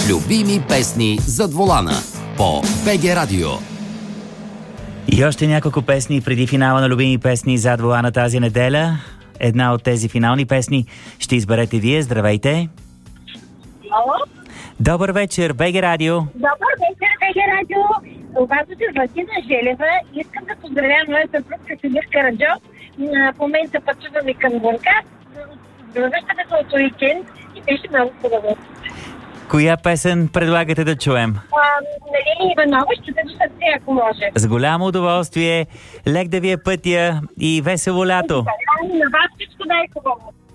Любими песни зад волана по БГ Радио. И още няколко песни преди финала на любими песни зад волана тази неделя. Една от тези финални песни ще изберете вие. Здравейте! Ало? Добър вечер, БГ Радио! Добър вечер, БГ Радио! Когато се Васина Желева, искам да поздравя моя съпруг Красимир Караджов. В момента пътуваме към Бургас. Връщаме се от уикенд и беше много хубаво. Коя песен предлагате да чуем? Нали Иванова, ще те до сърце, ако може. С голямо удоволствие, лек да ви е пътя и весело лято! На вас всичко най-хубаво.